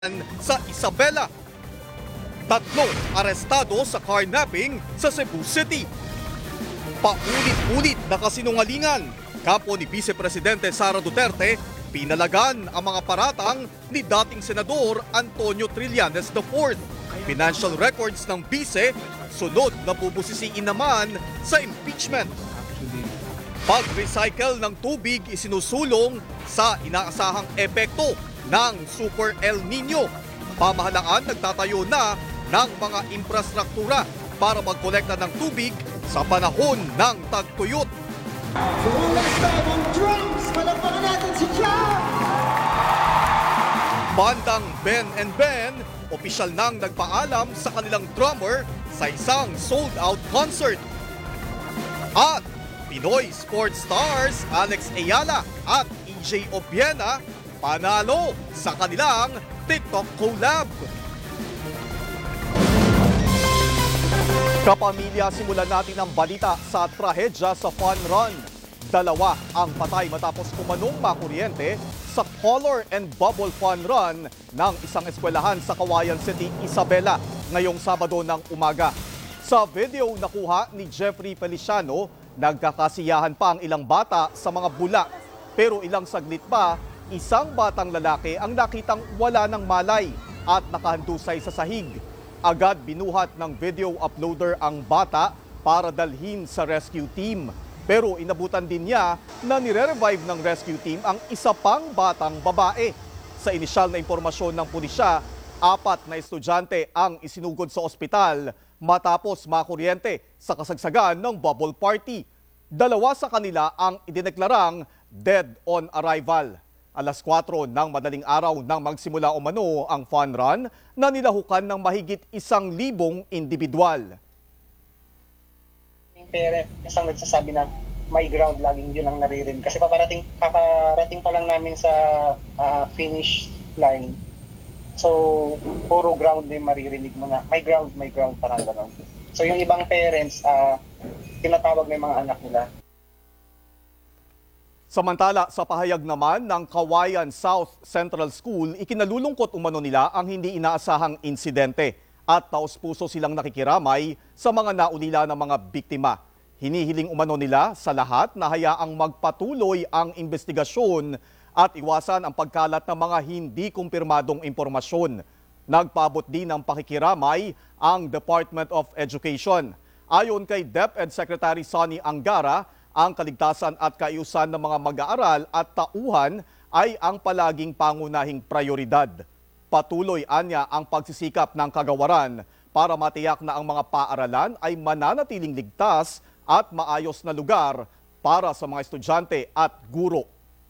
sa Isabela. Tatlo arestado sa carnapping sa Cebu City. Paulit-ulit na kasinungalingan. Kapo ni Vice Presidente Sara Duterte, pinalagan ang mga paratang ni dating Senador Antonio Trillanes IV. Financial records ng Vice, sunod na bubusisiin naman sa impeachment. Pag-recycle ng tubig isinusulong sa inaasahang epekto ng Super El Nino. Pamahalaan nagtatayo na ng mga infrastruktura para magkolekta ng tubig sa panahon ng tagtuyot. Bandang Ben and Ben, opisyal nang nagpaalam sa kanilang drummer sa isang sold-out concert. At Pinoy sports stars Alex Ayala at EJ Obiena panalo sa kanilang TikTok collab. Kapamilya, simulan natin ang balita sa trahedya sa Fun Run. 2 ang patay matapos kumanong makuryente sa Color and Bubble Fun Run ng isang eskwelahan sa Cauayan City, Isabela ngayong Sabado ng umaga. Sa video nakuha ni Jeffrey Feliciano, nagkakasiyahan pa ang ilang bata sa mga bula. Pero ilang saglit pa, isang batang lalaki ang nakitang wala ng malay at nakahandusay sa sahig. Agad binuhat ng video uploader ang bata para dalhin sa rescue team. Pero inabutan din niya na nire-revive ng rescue team ang isa pang batang babae. Sa inisyal na impormasyon ng pulisya, 4 na estudyante ang isinugod sa ospital matapos makuryente sa kasagsagan ng bubble party. 2 sa kanila ang idineklarang dead on arrival. 4:00 ng madaling araw nang magsimula umano ang fun run na nilahukan ng mahigit 1,000 individual. Yung parents ang nagsasabi na may ground laging yun ang naririnig. Kasi kakarating pa lang namin sa finish line. So, puro ground din maririnig mo na. May ground, parang gano'n. So, yung ibang parents, tinatawag na yung mga anak nila. Samantala, sa pahayag naman ng Cauayan South Central School, ikinalulungkot umano nila ang hindi inaasahang insidente at taos-puso silang nakikiramay sa mga naulila ng mga biktima. Hinihiling umano nila sa lahat na hayaang magpatuloy ang investigasyon at iwasan ang pagkalat ng mga hindi kumpirmadong impormasyon. Nagpaabot din ng pakikiramay ang Department of Education. Ayon kay DepEd Secretary Sonny Angara, ang kaligtasan at kaayusan ng mga mag-aaral at tauhan ay ang palaging pangunahing prioridad. Patuloy anya ang pagsisikap ng kagawaran para matiyak na ang mga paaralan ay mananatiling ligtas at maayos na lugar para sa mga estudyante at guro.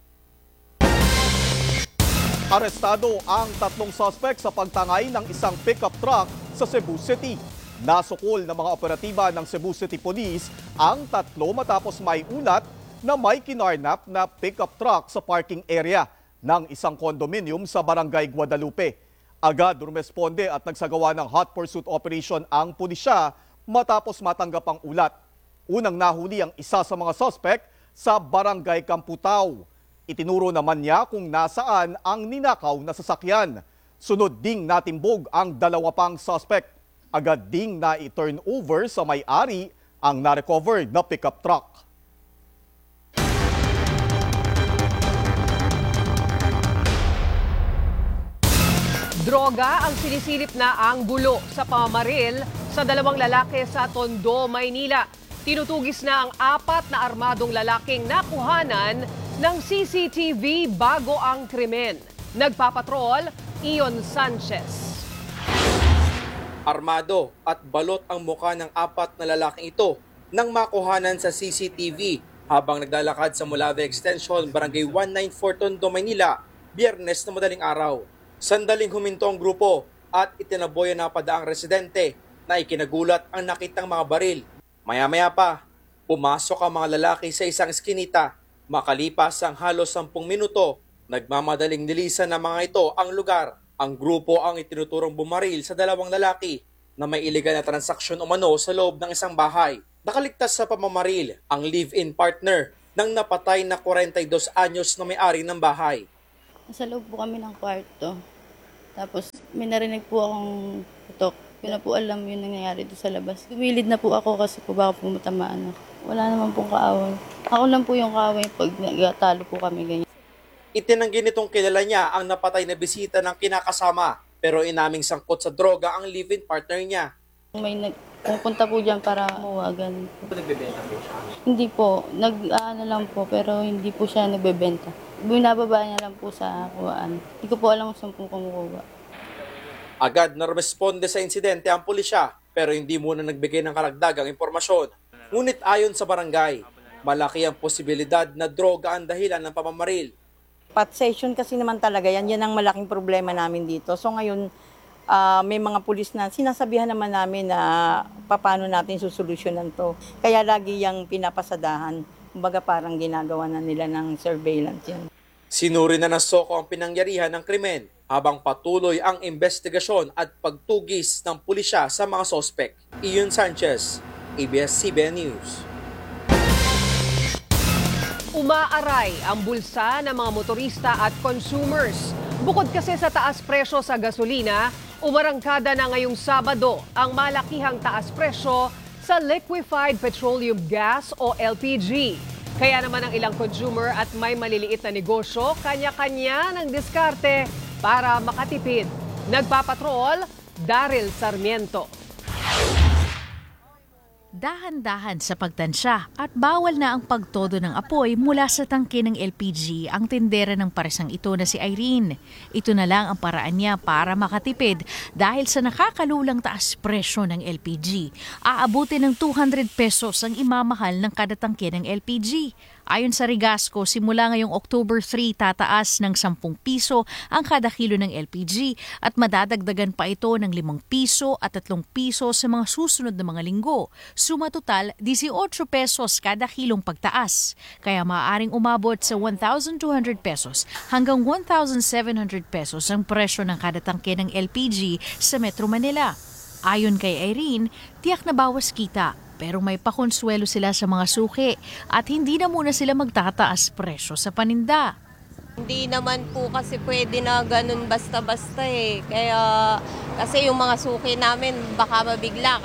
Arestado ang 3 suspect sa pagtangay ng isang pickup truck sa Cebu City. Nasukol ng mga operatiba ng Cebu City Police ang 3 matapos may ulat na may kinarnap na pickup truck sa parking area ng isang condominium sa Barangay Guadalupe. Agad rumesponde at nagsagawa ng hot pursuit operation ang pulisya matapos matanggap ang ulat. Unang nahuli ang isa sa mga suspect sa Barangay Kamputaw. Itinuro naman niya kung nasaan ang ninakaw na sasakyan. Sunod ding natimbog ang 2 pang suspect. Agad ding na-turn over sa may-ari ang na-recover na pickup truck. Droga ang sinisilip na ang gulo sa pamamaril sa 2 lalaki sa Tondo, Maynila. Tinutugis na ang 4 na armadong lalaking nakuhanan ng CCTV bago ang krimen. Nagpapatrol, Ion Sanchez. Armado at balot ang muka ng 4 na lalaking ito nang makuhanan sa CCTV habang naglalakad sa Molave Extension, Barangay 194 Tondo, Maynila, Biyernes na madaling araw. Sandaling huminto ang grupo at itinaboy na padaang residente na ikinagulat ang nakitang mga baril. Maya-maya pa, pumasok ang mga lalaki sa isang eskinita. Makalipas ang halos 10 minuto, nagmamadaling nilisan ng mga ito ang lugar. Ang grupo ang itinuturong bumaril sa 2 lalaki na may iligal na transaksyon umano sa loob ng isang bahay. Nakaligtas sa pamamaril ang live-in partner ng napatay na 42 anyos na may-ari ng bahay. Nasa loob po kami ng kwarto. Tapos may narinig po akong putok. Hindi ko na po alam yung nangyayari doon sa labas. Gumilid na po ako kasi po baka po matamaan ako. Wala naman pong kaaway. Ako lang po yung kaaway pag nagtalo po kami ganyan. Itinanggi nitong kilala niya ang napatay na bisita ng kinakasama pero inaming sangkot sa droga ang live-in partner niya. May pupunta po dyan para mawagan. Nagbebenta po siya? Hindi po. Nag-ano lang po pero hindi po siya nagbebenta. Binababa niya lang po sa kuwaan. Hindi ko po alam kung saan po kumukuha. Agad na responde sa insidente ang pulisya pero hindi muna nagbigay ng karagdagang impormasyon. Ngunit ayon sa barangay, malaki ang posibilidad na droga ang dahilan ng pamamaril. Pot session kasi naman talaga yan. Yan ang malaking problema namin dito. So ngayon, may mga pulis na sinasabihan naman namin na paano natin susolusyonan to. Kaya lagi yung pinapasadahan. Kumbaga parang ginagawa na nila ng surveillance yan. Sinuri na ng SOCO ang pinangyarihan ng krimen habang patuloy ang investigasyon at pagtugis ng pulisya sa mga sospek. Iyon Sanchez, ABS-CBN News. Umaaray ang bulsa ng mga motorista at consumers. Bukod kasi sa taas presyo sa gasolina, umarangkada na ngayong Sabado ang malakihang taas presyo sa liquefied petroleum gas o LPG. Kaya naman ang ilang consumer at may maliliit na negosyo, kanya-kanya ng diskarte para makatipid. Nagpapatrol, Daryl Sarmiento. Dahan-dahan sa pagtansya at bawal na ang pagtodo ng apoy mula sa tangke ng LPG ang tindera ng paresang ito na si Irene. Ito na lang ang paraan niya para makatipid dahil sa nakakalulang taas presyo ng LPG. Aabutin ng 200 pesos ang imamahal ng kada tangke ng LPG. Ayon sa Rigasco, simula ngayong October 3 tataas ng 10 piso ang kada kilo ng LPG at madadagdagan pa ito ng 5 piso at 3 piso sa mga susunod na mga linggo. Suma total, 18 pesos kada kilong pagtaas. Kaya maaaring umabot sa 1,200 pesos hanggang 1,700 pesos ang presyo ng kada tangke ng LPG sa Metro Manila. Ayon kay Irene, tiyak na bawas kita. Pero may pakonsuelo sila sa mga suki at hindi na muna sila magtataas presyo sa paninda. Hindi naman po kasi pwede na ganun basta-basta eh. Kaya kasi yung mga suki namin baka mabigla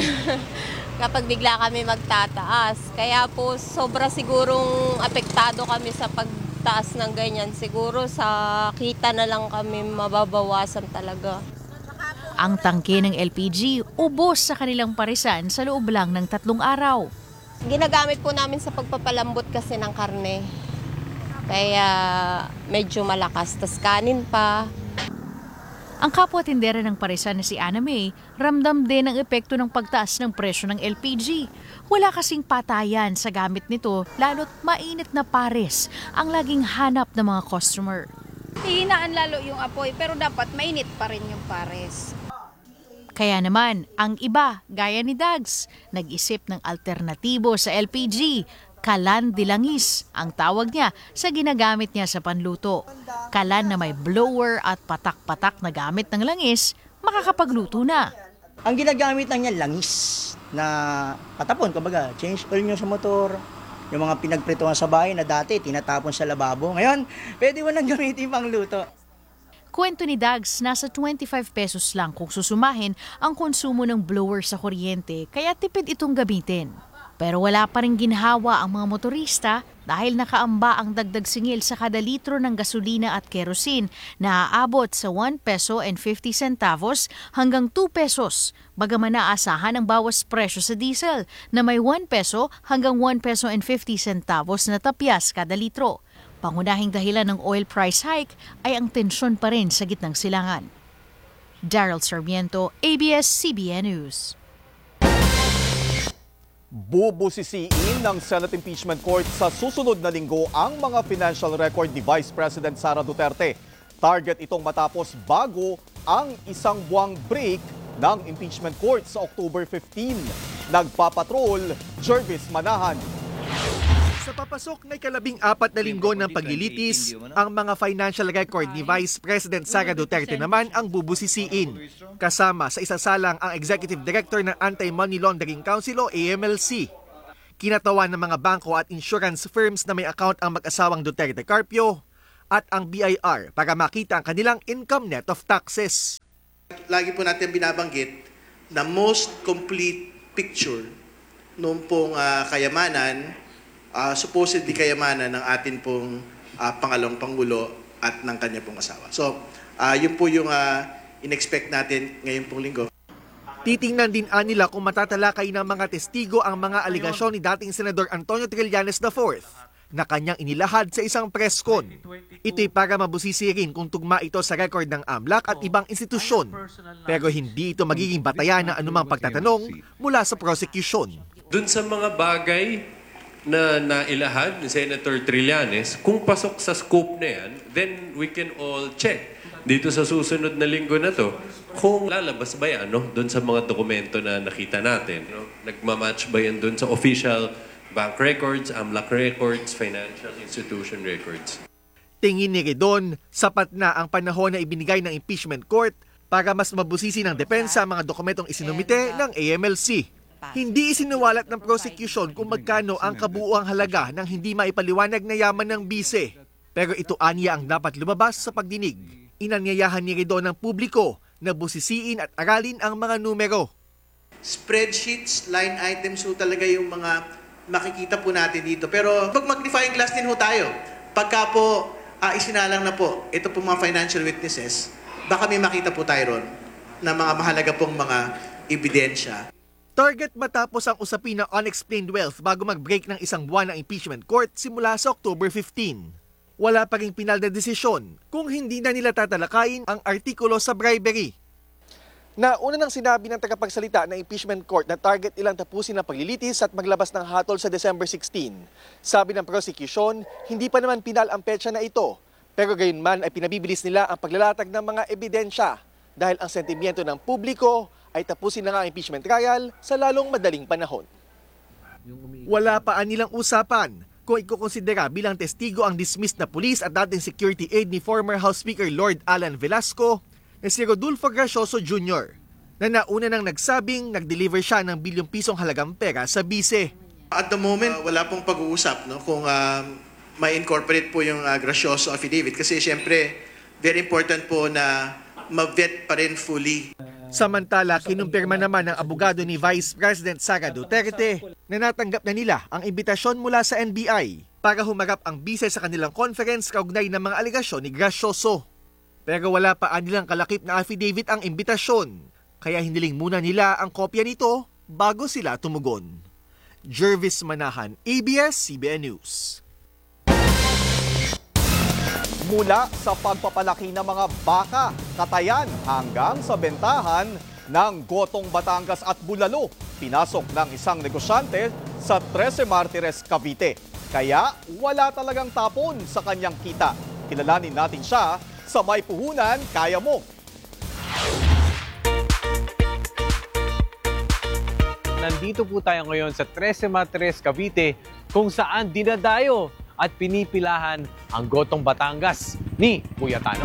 kapag bigla kami magtataas. Kaya po sobra sigurong apektado kami sa pagtaas ng ganyan. Siguro sa kita na lang kami mababawasan talaga. Ang tangke ng LPG ubos sa kanilang parisan sa loob lang ng 3 araw. Ginagamit po namin sa pagpapalambot kasi ng karne. Kaya medyo malakas. Tas kanin pa. Ang kapwa tindera ng parisan na si Anna May, ramdam din ang epekto ng pagtaas ng presyo ng LPG. Wala kasing patayan sa gamit nito, lalo't mainit na pares ang laging hanap ng mga customer. Hihinaan lalo yung apoy pero dapat mainit pa rin yung pares. Kaya naman, ang iba, gaya ni Dags, nag-isip ng alternatibo sa LPG. Kalan de langis ang tawag niya sa ginagamit niya sa panluto. Kalan na may blower at patak-patak na gamit ng langis, makakapagluto na. Ang ginagamit lang niya langis na patapon, kumbaga change oil niyo sa motor. Yung mga pinagprituhan sa bahay na dati tinatapon sa lababo. Ngayon, pwede mo nang gamitin pang luto. Kwento ni Dags, nasa 25 pesos lang kung susumahin ang konsumo ng blower sa kuryente, kaya tipid itong gamitin. Pero wala pa rin ginhawa ang mga motorista dahil nakaamba ang dagdag singil sa kada litro ng gasolina at kerosene na aabot sa 1 peso and 50 centavos hanggang 2 pesos. Bagaman naasahan ang bawas presyo sa diesel na may 1 peso hanggang 1 peso and 50 centavos na tapyas kada litro. Pangunahing dahilan ng oil price hike ay ang tensyon pa rin sa gitnang silangan. Daryl Sarmiento, ABS-CBN News. Bubusisiin ng Senate Impeachment Court sa susunod na linggo ang mga financial record ni Vice President Sara Duterte. Target itong matapos bago ang isang buwang break ng Impeachment Court sa October 15. Nagpapatrol, Jervis Manahan. Sa papasok na 14 na linggo ng paglilitis, ang mga financial record ni Vice President Sara Duterte naman ang bubusisiin. Kasama sa isasalang ang Executive Director ng Anti-Money Laundering Council o AMLC. Kinatawan ng mga bangko at insurance firms na may account ang mag-asawang Duterte Carpio, at ang BIR para makita ang kanilang income net of taxes. Lagi po natin binabanggit na most complete picture noong pong kayamanan, supposedly kayamanan ng atin pong pangalawang Pangulo at ng kanya pong asawa. So, yun po yung in-expect natin ngayon pong linggo. Titingnan din nila kung matatalakay ng mga testigo ang mga aligasyon ni dating Senador Antonio Trillanes IV na kanyang inilahad sa isang press con. Ito'y para mabusisi rin kung tugma ito sa record ng AMLAC at ibang institusyon. Pero hindi ito magiging batayan ng anumang pagtatanong mula sa prosecution. Doon sa mga bagay na nailahad ni Senator Trillanes, kung pasok sa scope na yan, then we can all check dito sa susunod na linggo na to kung lalabas ba yan doon sa mga dokumento na nakita natin. Nagmamatch ba yan doon sa official bank records, AMLAC records, financial institution records. Tingin ni Redon, sapat na ang panahon na ibinigay ng impeachment court para mas mabusisi ng depensa ang mga dokumentong isinumite ng AMLC. Hindi isinuwalat ng prosecution kung magkano ang kabuuang halaga ng hindi maipaliwanag na yaman ng bise. Pero ito aniya ang dapat lumabas sa pagdinig. Inanyayahan ni Redon ng publiko na busisiin at aralin ang mga numero. Spreadsheets, line items ho talaga yung mga makikita po natin dito. Pero pag magnifying glass din ho tayo. Pagka po isinalang na po, ito po mga financial witnesses, baka may makita po tayo ron na mga mahalaga pong mga ebidensya. Target matapos ang usapin ng unexplained wealth bago mag-break ng isang buwan ng impeachment court simula sa October 15. Wala pa ring pinal na desisyon kung hindi na nila tatalakayin ang artikulo sa bribery. Nauna nang sinabi ng tagapagsalita ng impeachment court na target ilang tapusin ang paglilitis at maglabas ng hatol sa December 16. Sabi ng prosecution, hindi pa naman pinal ang petsa na ito. Pero gayunman ay pinabibilis nila ang paglalatag ng mga ebidensya dahil ang sentimiento ng publiko ay tapusin na nga ang impeachment trial sa lalong madaling panahon. Wala pa nilang usapan kung ikukonsidera bilang testigo ang dismissed na pulis at dating security aide ni former House Speaker Lord Alan Velasco na si Rodolfo Gracioso Jr. na nauna nang nagsabing nag-deliver siya ng bilyong pisong halagang pera sa bise. At the moment, wala pong pag-uusap kung may incorporate po yung Gracioso affidavit kasi siyempre very important po na ma-vet pa rin fully. Samantala, kinumpirma naman ng abogado ni Vice President Sara Duterte na natanggap na nila ang imbitasyon mula sa NBI para humarap ang bise sa kanilang conference kaugnay ng mga aligasyon ni Gracioso. Pero wala pa nilang kalakip na affidavit ang imbitasyon, kaya hiniling muna nila ang kopya nito bago sila tumugon. Jervis Manahan, ABS-CBN News. Mula sa pagpapalaki ng mga baka, katayan hanggang sa bentahan ng Gotong Batangas at Bulalo, pinasok ng isang negosyante sa 13 Martires, Cavite. Kaya wala talagang tapon sa kanyang kita. Kilalanin natin siya sa May Puhunan, Kaya Mo. Nandito po tayo ngayon sa 13 Martires, Cavite, kung saan dinadayo at pinipilahan ang Gotong Batangas ni Kuya Tano.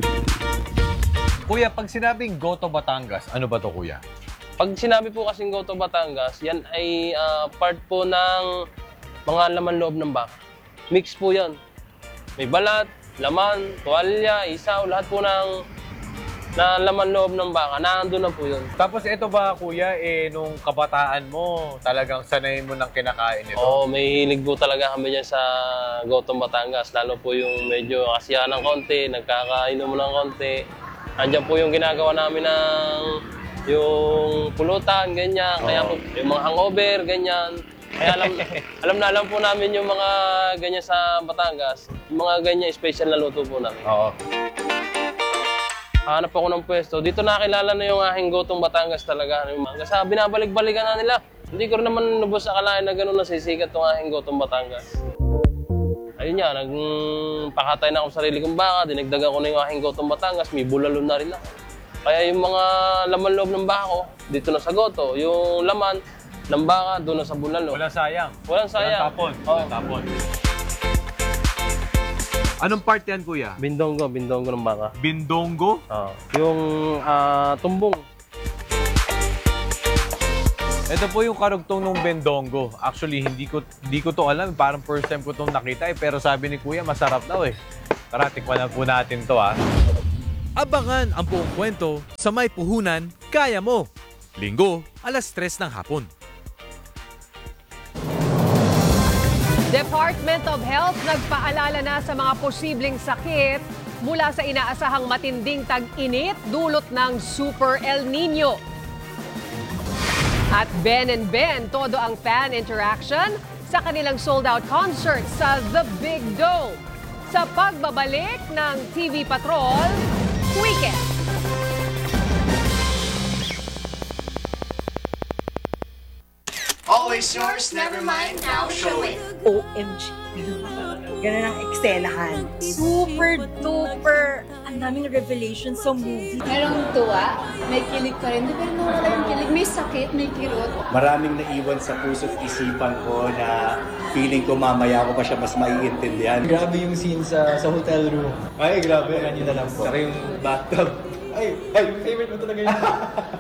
Kuya, pag sinabing Gotong Batangas, ano ba to, Kuya? Pag sinabi po kasing Gotong Batangas, yan ay part po ng mga laman loob ng baka. Mix po yan. May balat, laman, tuwalya, isaw, lahat po ng na laman loob ng baka, naandun na po yun. Tapos ito ba, Kuya, nung kabataan mo, talagang sanayin mo ng kinakain ito? Oo, may hilig po talaga kami dyan sa Gotong Batangas. Lalo po yung medyo kasiyahan ng konti, nagkakainom mo ng konti. Andiyan po yung ginagawa namin ng yung pulutan, ganyan. Kaya po, yung mga hangover, ganyan. Kaya alam po namin yung mga ganyan sa Batangas. Yung mga ganyan, special na luto po namin. Oo. Hanap ako ng pwesto. Dito nakilala na yung aking Gotong Batangas talaga. Kasi binabalik-balikan na nila. Hindi ko rin naman lubos akalain na gano'n nasisikat itong aking Gotong Batangas. Ayun nga, nagpakatay na ako sa sarili kong baka, dinagdagan ko na yung aking Gotong Batangas, may bulalo na rin ako. Kaya yung mga laman loob ng baka ko, dito na sa goto. Yung laman ng baka, doon na sa bulalo. Walang sayang. Walang sayang. Walang tapon. Walang tapon. Anong part yan, Kuya? Bindonggo ng baka. Bindonggo? Oo. Yung tumbong. Ito po yung karugtong ng bendonggo. Actually, hindi ko to alam. Parang first time ko itong nakita pero sabi ni Kuya, masarap daw Tara, tikman na po natin to ha. Abangan ang buong kwento sa May Puhunan, Kaya Mo. Linggo, 3:00 ng hapon. Department of Health nagpaalala na sa mga posibleng sakit mula sa inaasahang matinding tag-init dulot ng Super El Nino. At Ben and Ben, todo ang fan interaction sa kanilang sold-out concert sa The Big Dome. Sa pagbabalik ng TV Patrol Weekend. Always yours, never mind, now show it. OMG. Ganun ang eksenahan. Super duper. Ang daming revelation sa movie. Merong tuwa, may kilig pa rin. Pero nawala yung kilig. May sakit, may kirot. Maraming naiwan sa puso't isipan ko na feeling ko mamaya ko pa siya mas maiintindihan. Grabe yung scene sa hotel room. Ay, grabe. Kanina lang po. Saka yung bathtub. Ay, favorite mo talaga yun.